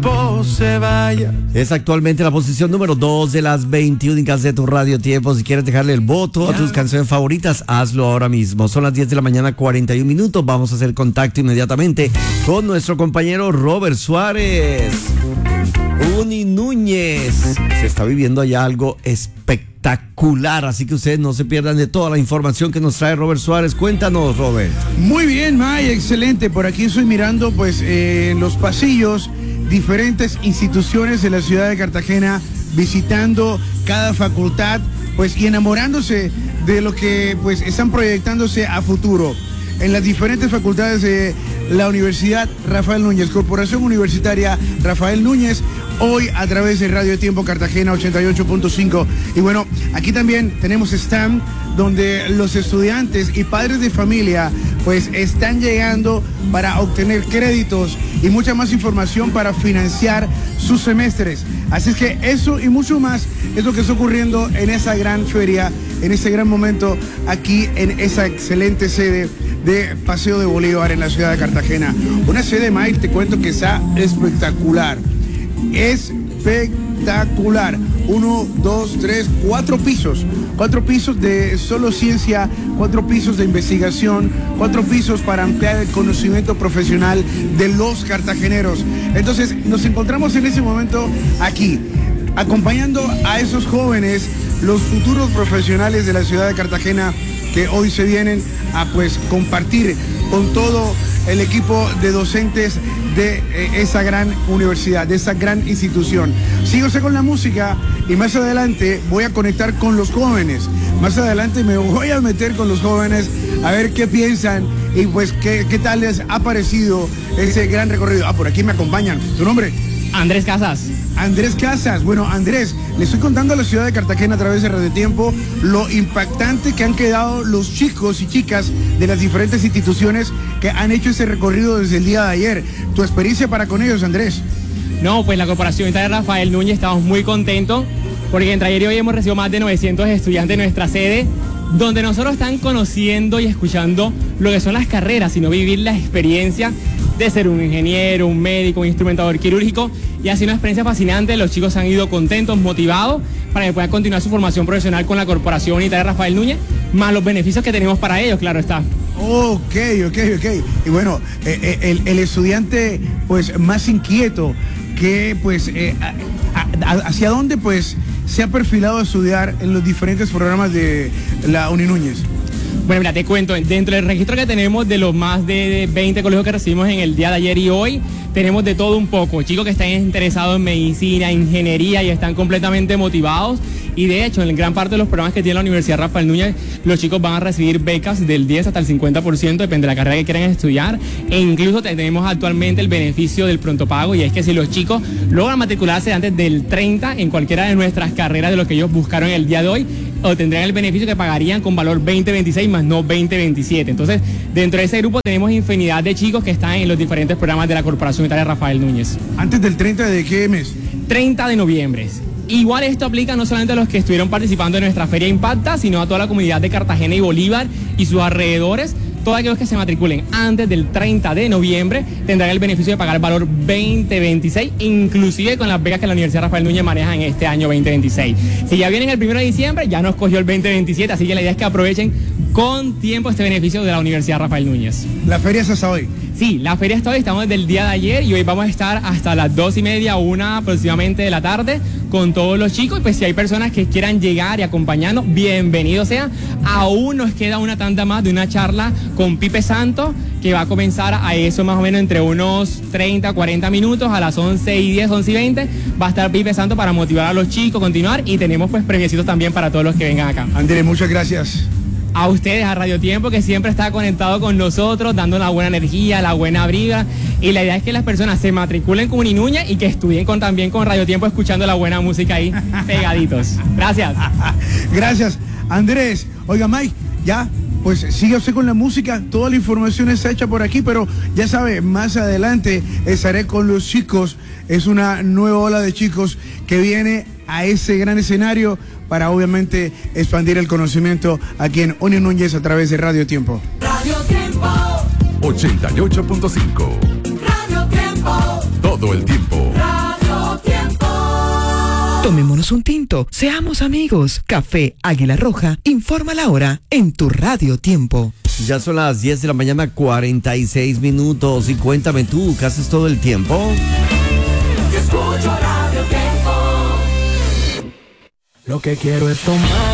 tiempo se vaya. Es actualmente la posición número 2 de las 20 únicas de tu Radio Tiempo. Si quieres dejarle el voto a tus canciones favoritas, hazlo ahora mismo. Son las 10 de la mañana, 41 minutos. Vamos a hacer contacto inmediatamente con nuestro compañero Robert Suárez. Uni Núñez. Se está viviendo allá algo espectacular, así que ustedes no se pierdan de toda la información que nos trae Robert Suárez. Cuéntanos, Robert. Muy bien, May, excelente. Por aquí estoy mirando, pues, en los pasillos, diferentes instituciones de la ciudad de Cartagena, visitando cada facultad, pues, y enamorándose de lo que, pues, están proyectándose a futuro. En las diferentes facultades de la Universidad Rafael Núñez, Corporación Universitaria Rafael Núñez, hoy a través de Radio Tiempo Cartagena 88.5. Y bueno, aquí también tenemos stand donde los estudiantes y padres de familia pues están llegando para obtener créditos y mucha más información para financiar sus semestres. Así es que eso y mucho más es lo que está ocurriendo en esa gran feria, en ese gran momento aquí en esa excelente sede de Paseo de Bolívar en la ciudad de Cartagena. Una sede, Mike, te cuento que está espectacular. Espectacular. 1, 2, 3, 4 pisos. 4 pisos de solo ciencia, 4 pisos de investigación, 4 pisos para ampliar el conocimiento profesional de los cartageneros. Entonces, nos encontramos en ese momento aquí, acompañando a esos jóvenes, los futuros profesionales de la ciudad de Cartagena, que hoy se vienen a pues compartir con todo el equipo de docentes de esa gran universidad, de esa gran institución. Síguese con la música y más adelante voy a conectar con los jóvenes. Más adelante me voy a meter con los jóvenes a ver qué piensan y pues qué tal les ha parecido ese gran recorrido. Por aquí me acompañan. ¿Tu nombre? Andrés Casas. Andrés Casas. Bueno, Andrés, le estoy contando a la ciudad de Cartagena a través de Radio Tiempo lo impactante que han quedado los chicos y chicas de las diferentes instituciones que han hecho ese recorrido desde el día de ayer. ¿Tu experiencia para con ellos, Andrés? No, pues la Corporación Universitaria Rafael Núñez estamos muy contentos porque entre ayer y hoy hemos recibido más de 900 estudiantes de nuestra sede, donde nosotros están conociendo y escuchando lo que son las carreras, sino vivir la experiencia de ser un ingeniero, un médico, un instrumentador quirúrgico, y ha sido una experiencia fascinante. Los chicos han ido contentos, motivados para que puedan continuar su formación profesional con la Corporación Universitaria Rafael Núñez, más los beneficios que tenemos para ellos, claro está. Ok. Y bueno, el estudiante pues más inquieto, que pues hacia dónde pues se ha perfilado a estudiar en los diferentes programas de la Uni Núñez. Bueno, mira, te cuento, dentro del registro que tenemos de los más de 20 colegios que recibimos en el día de ayer y hoy, tenemos de todo un poco. Chicos que están interesados en medicina, ingeniería y están completamente motivados. Y de hecho, en gran parte de los programas que tiene la Universidad Rafael Núñez, los chicos van a recibir becas del 10 hasta el 50%, depende de la carrera que quieran estudiar. E incluso tenemos actualmente el beneficio del pronto pago, y es que si los chicos logran matricularse antes del 30 en cualquiera de nuestras carreras de lo que ellos buscaron el día de hoy, obtendrían el beneficio que pagarían con valor 2026 más no 2027. Entonces, dentro de ese grupo tenemos infinidad de chicos que están en los diferentes programas de la Corporación Universitaria Rafael Núñez. ¿Antes del 30 de qué mes? 30 de noviembre. Igual esto aplica no solamente a los que estuvieron participando en nuestra Feria Impacta, sino a toda la comunidad de Cartagena y Bolívar y sus alrededores. Todos aquellos que se matriculen antes del 30 de noviembre tendrán el beneficio de pagar valor 2026, inclusive con las becas que la Universidad Rafael Núñez maneja en este año 2026. Si ya vienen el 1 de diciembre, ya nos cogió el 2027, así que la idea es que aprovechen con tiempo este beneficio de la Universidad Rafael Núñez. ¿La feria es hasta hoy? Sí, la feria está hoy, estamos desde el día de ayer y hoy vamos a estar hasta las 2:30, 1 aproximadamente de la tarde con todos los chicos. Pues si hay personas que quieran llegar y acompañarnos, bienvenido sea. Aún nos queda una tanda más de una charla con Pipe Santos, que va a comenzar a eso más o menos entre unos 30, 40 minutos, a las 11:10, 11:20. Va a estar Pipe Santos para motivar a los chicos a continuar, y tenemos pues premiecitos también para todos los que vengan acá. Andrés, muchas gracias. A ustedes, a Radio Tiempo, que siempre está conectado con nosotros, dando la buena energía, la buena vibra. Y la idea es que las personas se matriculen con Uni Núñez y que estudien también con Radio Tiempo, escuchando la buena música ahí, pegaditos. Gracias. Gracias, Andrés. Oiga, Mike, ya, pues siga usted con la música. Toda la información está hecha por aquí, pero ya sabe, más adelante estaré con los chicos. Es una nueva ola de chicos que viene a ese gran escenario para obviamente expandir el conocimiento aquí en Uni Núñez a través de Radio Tiempo. Radio Tiempo 88.5. Radio Tiempo Todo el tiempo. Tomémonos un tinto, seamos amigos. Café Águila Roja, informa la hora en tu Radio Tiempo. Ya son las 10 de la mañana, 46 minutos. Y cuéntame tú, ¿qué haces todo el tiempo? Yo escucho Radio Tiempo. Lo que quiero es tomar